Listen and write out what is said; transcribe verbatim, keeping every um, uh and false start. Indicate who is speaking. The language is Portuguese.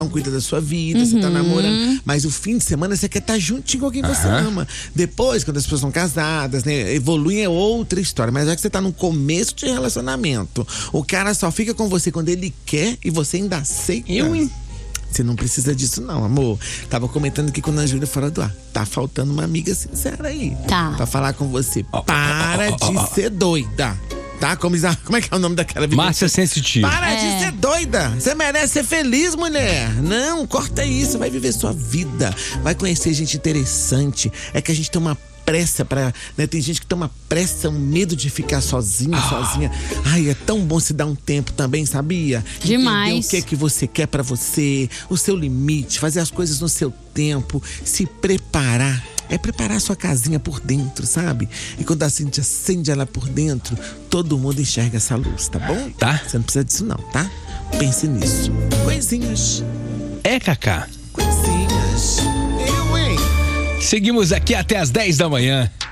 Speaker 1: cuida da sua vida, uhum. Você tá namorando, mas o fim de semana você quer estar juntinho com quem você uhum. ama. Depois, quando as pessoas são casadas, né, evoluem é outra história, mas já que você tá no começo de relacionamento, o cara só fica com você quando ele quer e você ainda aceita.
Speaker 2: Eu, hein?
Speaker 1: Você não precisa disso não, amor. Tava comentando aqui com a Ana Júlia fora do ar. Tá faltando uma amiga sincera aí.
Speaker 3: Tá.
Speaker 1: Pra falar com você. Para de ser doida. Tá? Como, como é que é o nome daquela vida?
Speaker 2: Márcia Sensitiva.
Speaker 1: Para
Speaker 3: é.
Speaker 1: de ser doida. Você merece ser feliz, mulher. Não, corta isso. Vai viver sua vida. Vai conhecer gente interessante. É que a gente tem uma pressa pra... Né? Tem gente que tem uma pressa, um medo de ficar sozinha, ah. sozinha. Ai, é tão bom se dar um tempo também, sabia?
Speaker 3: Demais.
Speaker 1: Entender o que é que você quer pra você, o seu limite, fazer as coisas no seu tempo, se preparar. É preparar a sua casinha por dentro, sabe? E quando a gente acende ela por dentro, todo mundo enxerga essa luz, tá bom?
Speaker 2: Tá.
Speaker 1: Você não precisa disso não, tá? Pense nisso. Coisinhas.
Speaker 2: É, Cacá.
Speaker 1: Coisinhas. Eu, hein?
Speaker 2: Seguimos aqui até as dez da manhã.